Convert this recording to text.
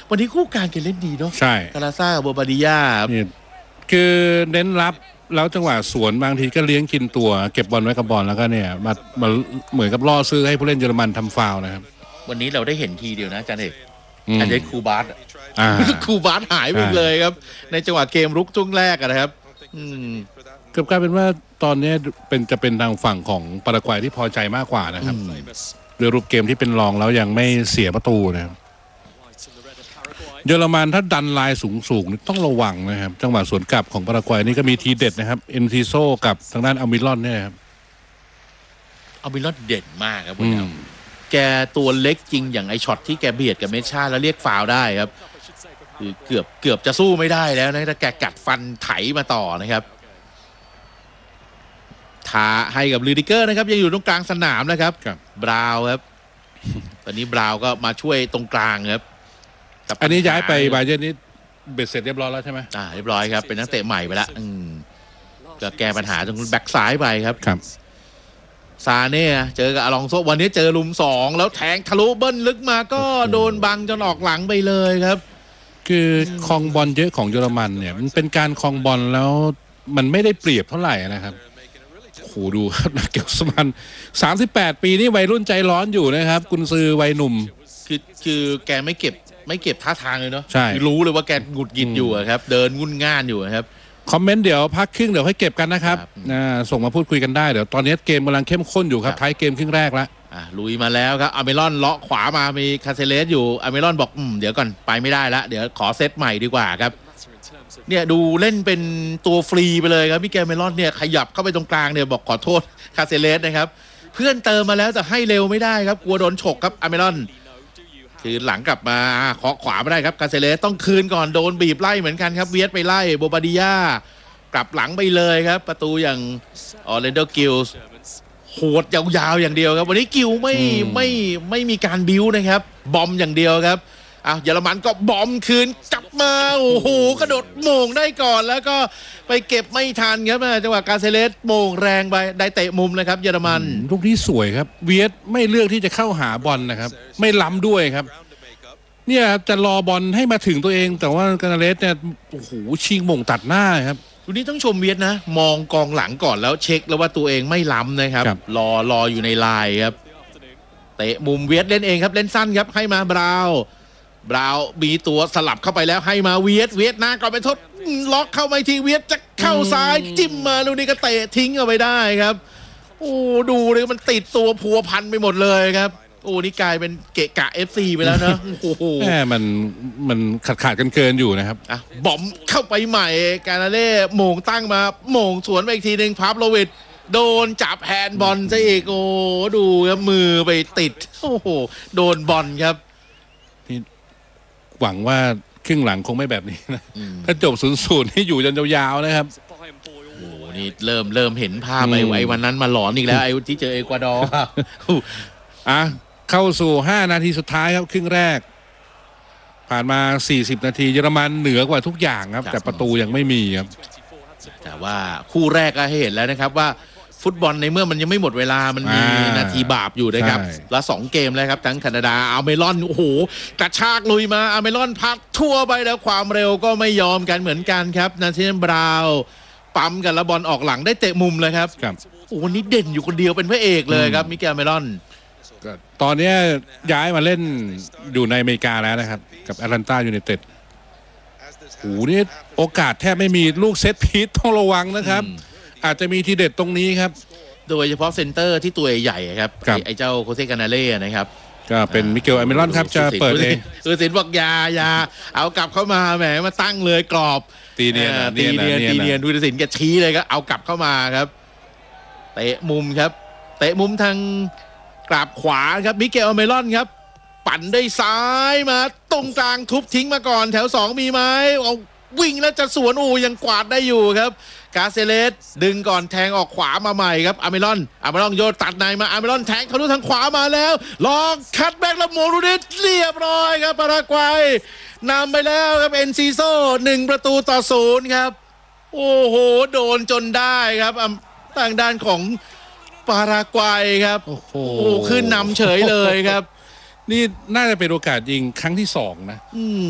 วันนี้คู่กลางเล่นดีเนาะใช่คาราซ่าโบบาดิยาคือเน้นรับแล้วจังหวะสวนบางทีก็เลี้ยงกินตัวเก็บบอลไว้กับบอลแล้วก็เนี่ยมาเหมือนกับล่อซื้อให้ผู้เล่นเยอรมันทำฟาวล์นะครับวันนี้เราได้เห็นทีเดียวนะอาจารย์เอกอาจจะคูบาสคูบาสหายไปเลยครับในจังหวะเกมรุกช่วงแรกนะครับเกือบกลายเป็นว่าตอนนี้จะเป็นทางฝั่งของปารากวัยที่พอใจมากกว่านะครับโดยรูปเกมที่เป็นรองแล้วยังไม่เสียประตูนะครับเยอรมันถ้าดันลายสูงต้องระวังนะครับจังหวะสวนกลับของปารากวัยนี่ก็มีทีเด็ดนะครับเอ็นซิโซกับทางด้านอัลมิลอนเนี่ยครับอัลมิลอนเด่นมากครับคุณแกตัวเล็กจริงอย่างไอช็อตที่แกเบียดกับเมชาแล้วเรียกฟาวล์ได้ครับคือเกือบจะสู้ไม่ได้แล้วนะแต่แกกัดฟันไถมาต่อนะครับท้าให้กับลูดิเกอร์นะครับยังอยู่ตรงกลางสนามนะครับบราวน์ครับตอนนี้บราวน์ก็มาช่วยตรงกลางครับอันนี้ย้ายไปบาเยิร์นนี่เบ็ดเสร็จเรียบร้อยแล้วใช่ไหมเรียบร้อยครับเป็นนักเตะใหม่ไปแล้วก็แก้ปัญหาตรงแบ็กซ้ายไปครับซาเน่เจอกับอลองโซวันนี้เจอลุม2แล้วแทงทะลุเบิ้ลลึกมาก็โดนบังจนออกหลังไปเลยครับคือครองบอลเยอะของเยอรมันเนี่ยมันเป็นการครองบอลแล้วมันไม่ได้เปรียบเท่าไหร่นะครับโอ้โหดูครับนักเก็บสมัน38 ปีนี่วัยรุ่นใจร้อนอยู่นะครับกุนซือวัยหนุ่มคือแกไม่เก็บท่าทางเลยเนาะใช่รู้เลยว่าแกหงุดหงิดอยู่ครับเดินงุ่นง่านอยู่ครับคอมเมนต์เดี๋ยวพักครึ่งเดี๋ยวให้เก็บกันนะครับส่งมาพูดคุยกันได้เดี๋ยวตอนนี้เกมกำลังเข้มข้นอยู่ครับท้ายเกมครึ่งแรกแล้วลุยมาแล้วครับอเมรอนเลาะขวามามีคาเซเลสอยู่อเมรอนบอกเดี๋ยวก่อนไปไม่ได้ละเดี๋ยวขอเซตใหม่ดีกว่าครับเนี่ยดูเล่นเป็นตัวฟรีไปเลยครับมิเกลเมรอนเนี่ยขยับเข้าไปตรงกลางเนี่ยบอกขอโทษคาเซเลสนะครับเพื่อนเติมมาแล้วแต่ให้เร็วไม่ได้ครับกลัวโดนฉกครับอเมรอนคือหลังกลับมาเคาะขวาไม่ได้ครับคาเซเลสต้องคืนก่อนโดนบีบไล่เหมือนกันครับเวียดไปไล่โบบาดิยากลับหลังไปเลยครับประตูอย่างออร์แลนโดกิลส์โหดยาวๆอย่างเดียวครับวันนี้กิลไม่มีการบิ้วนะครับบอมอย่างเดียวครับเยอรมันก็บอมคืนกลับมาโอ้โหกระโดดโมงได้ก่อนแล้วก็ไปเก็บไม่ทันครับจังหวะกาเซเลสโมงแรงไปได้เตะมุมเลยครับเยอรมันลูกนี้สวยครับเวียดไม่เลือกที่จะเข้าหาบอลนะครับไม่ล้ำด้วยครับเนี่ยจะรอบอลให้มาถึงตัวเองแต่ว่ากาเซเลสเนี่ยโอ้โหชิงโมงตัดหน้าครับวันนี้ต้องชมเวียดนะมองกองหลังก่อนแล้วเช็คแล้วว่าตัวเองไม่ล้ำนะครับรออยู่ในลายครับเตะมุมเวียดเล่นเองครับเล่นสั้นครับให้มาบราวมีตัวสลับเข้าไปแล้วให้มาเวียดหน้าก่อนไปทดล็อกเข้าไปทีเวียดจะเข้าซ้ายจิ้มมาลูกนี้ก็เตะทิ้งเอาไปได้ครับโอ้ดูเลยมันติดตัวพัวพันไปหมดเลยครับโอ้นี่กลายเป็นเกะกะ FC ไปแล้วนะโอ้โหมันขาดกันเกินอยู่นะครับบอมเข้าไปใหม่กาลาเล่โมงตั้งมาโมงสวนไปอีกทีนึงพาฟโลวิชโดนจับแฮนด์บอลซะอีกโอ้ดูครับมือไปติดโอ้โหโดนบอลครับหวังว่าครึ่งหลังคงไม่แบบนี้นะถ้าจบ0-0นี่อยู่จนยาวๆนะครับโอ้นี่เริ่มเห็นภาพไอ้วันนั้นมาหลอนอีกแล้วไอ้ที่เจอเอกวาดอร์เข้าสู่5 นาทีสุดท้ายครับครึ่งแรกผ่านมา40 นาทีเยอรมันเหนือกว่าทุกอย่างครับแต่ประตูยังไม่มีครับแต่ว่าคู่แรกก็ให้เห็นแล้วนะครับว่าฟุตบอลในเมื่อมันยังไม่หมดเวลามันมีนาทีบาปอยู่นะครับแล้ว2 เกมแล้วครับทั้งแคนาดาอเมรอนโอ้โหกระชากลุยมาอเมรอนพักทั่วไปแล้วความเร็วก็ไม่ยอมกันเหมือนกันครับนาทีนั้นบราวน์ปั๊มกันแล้วบอลออกหลังได้เตะมุมเลยครับโอ้วันนี้เด่นอยู่คนเดียวเป็นพระเอกเลยครับมิเกลเมรอนตอนนี้ย้ายมาเล่นอยู่ในอเมริกาแล้วนะครับกับแอตแลนตายูไนเต็ดโอ้นี่โอกาสแทบไม่มีลูกเซตพีทต้องระวังนะครับอาจจะมีทีเด็ดตรงนี้ครับโดยเฉพาะเซนเตอร์ที่ตัวใหญ่ครับไอ้เจ้าโคเซกานาเล่นะครับก็เป็นมิเกลอเมรอนครับจะเปิดเองสินบอกยาเอากลับเข้ามาแหมมาตั้งเลยกรอบตีเนียนดูสินแกชี้เลยก็เอากลับเข้ามาครับเตะมุมครับเตะมุมทางกราบขวาครับมิเกลอเมรอนครับปั่นได้ซ้ายมาตรงกลางทุบทิ้งมาก่อนแถว2มีไหมเอาวิ่งแล้วจะสวนยังกวาดได้อยู่ครับกาเซเลสดึงก่อนแทงออกขวามาใหม่ครับอเมรอนโยนตัดในมาอเมรอนแทงทะลุทางขวามาแล้วลองคัตแบ็กแล้วโมรูดิสเรียบร้อยครับปารากวัยนำไปแล้วครับเอ็นซิโซ1-0ครับโอ้โหโดนจนได้ครับทางด้านของปารากวัยครับโอ้โหขึ้นนำเฉยเลยครับนี่น่าจะเป็นโอกาสยิงครั้งที่2นะ